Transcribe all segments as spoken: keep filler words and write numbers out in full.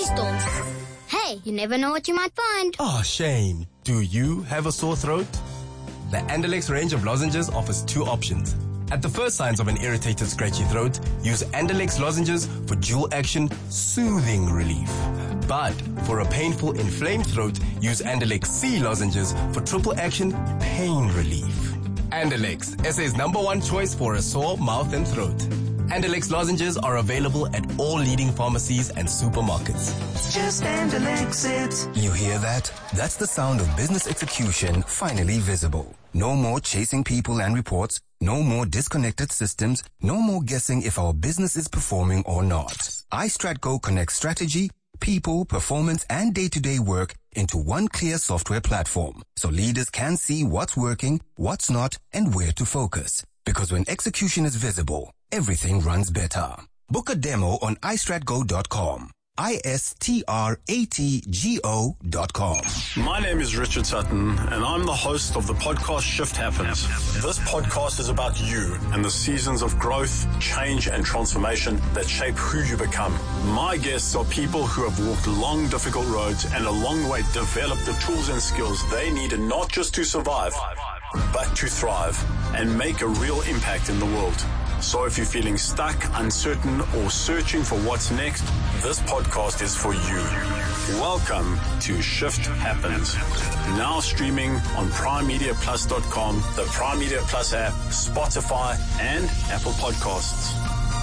storms. Hey, you never know what you might find. Oh, shame. Do you have a sore throat? The Andalex range of lozenges offers two options. At the first signs of an irritated, scratchy throat, use Andalex lozenges for dual-action soothing relief. But for a painful, inflamed throat, use Andalex C lozenges for triple-action pain relief. Andalex, S A's number one choice for a sore mouth and throat. Andalex lozenges are available at all leading pharmacies and supermarkets. Just Andalex it. You hear that? That's the sound of business execution finally visible. No more chasing people and reports. No more disconnected systems. No more guessing if our business is performing or not. iStratGo connects strategy, people, performance, and day-to-day work into one clear software platform, so leaders can see what's working, what's not, and where to focus. Because when execution is visible, everything runs better. Book a demo on i strat go dot com. I S T R A T G O dot com. My name is Richard Sutton, and I'm the host of the podcast Shift Happens. This podcast is about you and the seasons of growth, change, and transformation that shape who you become. My guests are people who have walked long, difficult roads and along the way developed the tools and skills they need not just to survive, but to thrive and make a real impact in the world. So if you're feeling stuck, uncertain, or searching for what's next, this podcast is for you. Welcome to Shift Happens. Now streaming on prime media plus dot com, the Prime Media Plus app, Spotify, and Apple Podcasts.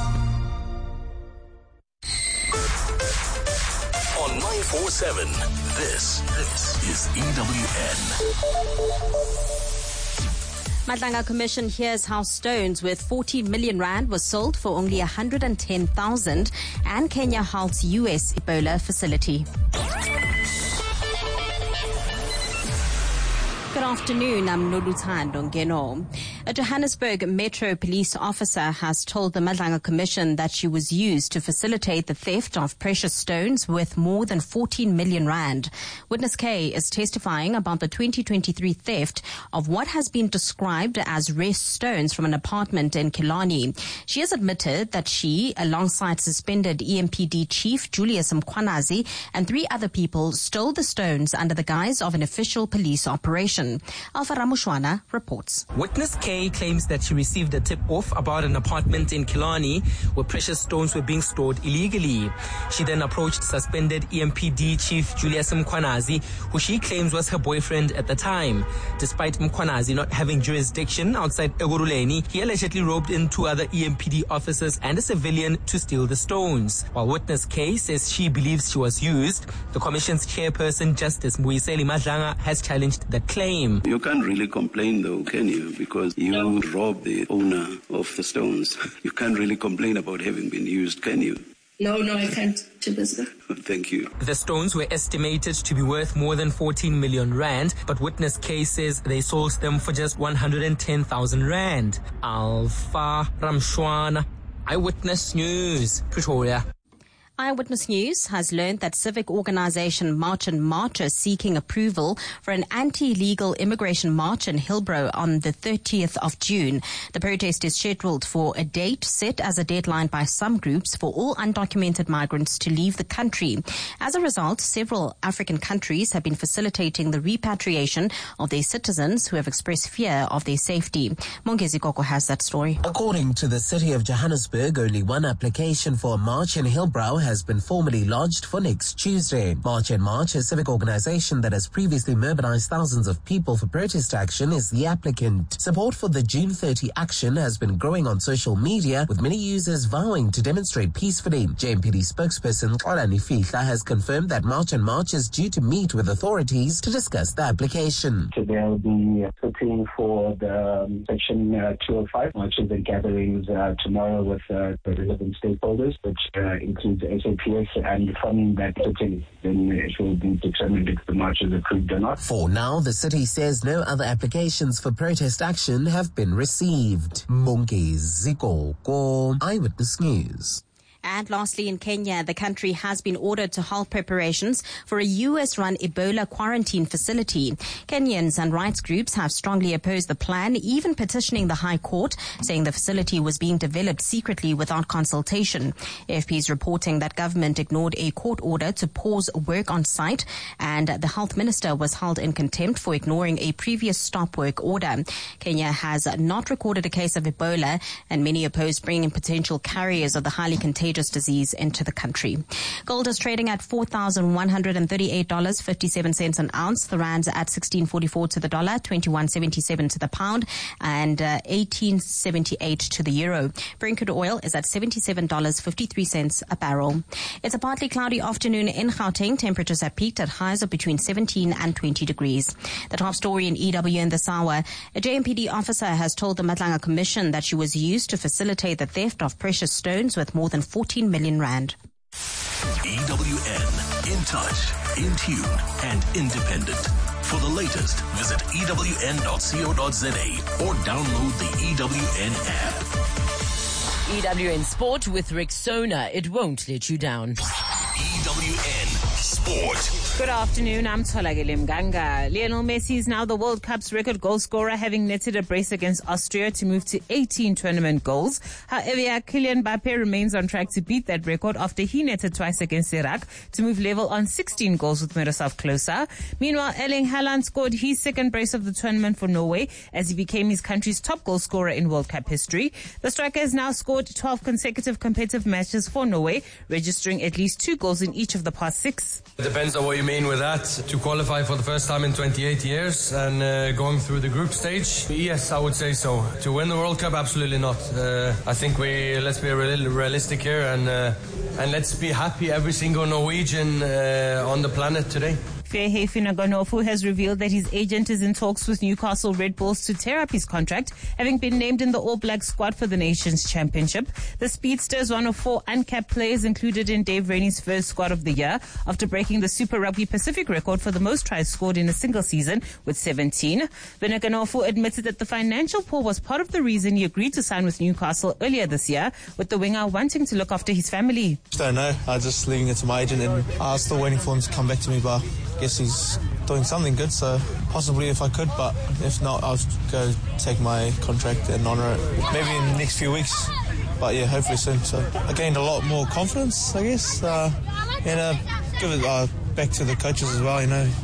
On nine four seven, this, this is E W N. Madlanga Commission hears how stones worth forty million rand was sold for only one hundred ten thousand, and Kenya halts U S Ebola facility. Good afternoon, I'm Noluthando Ngeno. A Johannesburg Metro police officer has told the Madlanga Commission that she was used to facilitate the theft of precious stones worth more than fourteen million rand. Witness K is testifying about the twenty twenty-three theft of what has been described as rare stones from an apartment in Killarney. She has admitted that she, alongside suspended E M P D chief Julius Mkhwanazi and three other people, stole the stones under the guise of an official police operation. Alpha Ramushwana reports. Witness K claims that she received a tip-off about an apartment in Killarney where precious stones were being stored illegally. She then approached suspended E M P D chief Julius Mkhwanazi, who she claims was her boyfriend at the time. Despite Mkhwanazi not having jurisdiction outside Ekurhuleni, he allegedly roped in two other E M P D officers and a civilian to steal the stones. While Witness K says she believes she was used, the Commission's chairperson, Justice Mbuyiseni Madlanga, has challenged that claim. You can't really complain though, can you? Because you no. robbed the owner of the stones. You can't really complain about having been used, can you? No, no, I can't, Chibisga. Thank you. The stones were estimated to be worth more than fourteen million rand, but Witness K says they sold them for just one hundred ten thousand rand. Alpha Ramshwana, Eyewitness News, Pretoria. Eyewitness News has learned that civic organization March and March is seeking approval for an anti-illegal immigration march in Hillbrow on the thirtieth of June. The protest is scheduled for a date set as a deadline by some groups for all undocumented migrants to leave the country. As a result, several African countries have been facilitating the repatriation of their citizens who have expressed fear of their safety. Mongezi Koko has that story. According to the City of Johannesburg, only one application for a march in Hillbrow has been formally lodged for next Tuesday. March and March, a civic organization that has previously mobilized thousands of people for protest action, is the applicant. Support for the June thirtieth action has been growing on social media, with many users vowing to demonstrate peacefully. J M P D spokesperson Xolani Fihla has confirmed that March and March is due to meet with authorities to discuss the application. So they'll be sitting for the um, section uh, two oh five marches and gatherings uh, tomorrow with uh, the relevant stakeholders, which uh, includes S A P S, and from that sitting, then it will be determined if the march is approved or not. For now, the city says no other applications for protest action have been received. Mongezi Koko, Eyewitness News. And lastly, in Kenya, the country has been ordered to halt preparations for a U S-run Ebola quarantine facility. Kenyans and rights groups have strongly opposed the plan, even petitioning the High Court, saying the facility was being developed secretly without consultation. A F P is reporting that government ignored a court order to pause work on site, and the health minister was held in contempt for ignoring a previous stop work order. Kenya has not recorded a case of Ebola, and many oppose bringing potential carriers of the highly contagious disease into the country. Gold is trading at four thousand one hundred thirty-eight dollars and fifty-seven cents an ounce. The rand's at sixteen forty-four to the dollar, twenty-one seventy-seven to the pound, and uh, eighteen seventy-eight to the euro. Brent crude oil is at seventy-seven dollars and fifty-three cents a barrel. It's a partly cloudy afternoon in Gauteng. Temperatures have peaked at highs of between seventeen and twenty degrees. The top story in E W N this hour: a J M P D officer has told the Madlanga Commission that she was used to facilitate the theft of precious stones with more than fourteen million rand. E W N, in touch, in tune, and independent. For the latest, visit E W N dot co dot za or download the E W N app. E W N Sport with Rick Sona. It won't let you down. E W N Sport. Good afternoon, I'm Tolagile Mganga. Lionel Messi is now the World Cup's record goal scorer, having netted a brace against Austria to move to eighteen tournament goals. However, Kylian Mbappe remains on track to beat that record after he netted twice against Iraq to move level on sixteen goals with Miroslav Klose. Meanwhile, Erling Haaland scored his second brace of the tournament for Norway as he became his country's top goal scorer in World Cup history. The striker has now scored twelve consecutive competitive matches for Norway, registering at least two goals in each of the past six. It depends on what you mean with that. To qualify for the first time in twenty-eight years and uh, going through the group stage, yes, I would say so. To win the World Cup, absolutely not. Uh, I think we let's be real, realistic here and uh, and let's be happy every single Norwegian uh, on the planet today. Ferhe Finaganofu has revealed that his agent is in talks with Newcastle Red Bulls to tear up his contract, having been named in the All Black squad for the Nations Championship. The speedster is one of four uncapped players included in Dave Rennie's first squad of the year, after breaking the Super Rugby Pacific record for the most tries scored in a single season with seventeen. Finaganofu admitted that the financial pull was part of the reason he agreed to sign with Newcastle earlier this year, with the winger wanting to look after his family. I don't know. I'm just leaving it to my agent, and I was still waiting for him to come back to me, but I guess he's doing something good, so possibly if I could, but if not, I'll go take my contract and honour it. Maybe in the next few weeks, but yeah, hopefully soon. So I gained a lot more confidence, I guess, uh, and uh, give it uh, back to the coaches as well, you know.